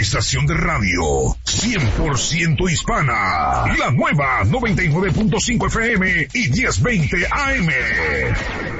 estación de radio 100% hispana. La nueva 99.5 FM y 1020 AM.